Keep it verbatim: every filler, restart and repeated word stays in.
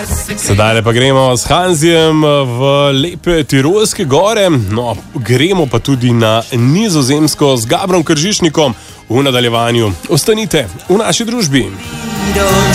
Sedaj pa gremo s Hanzijem v lepe Tirolske gore, no, gremo pa tudi na Nizozemsko z Gabrom Kržišnikom v nadaljevanju. Ostanite v naši družbi.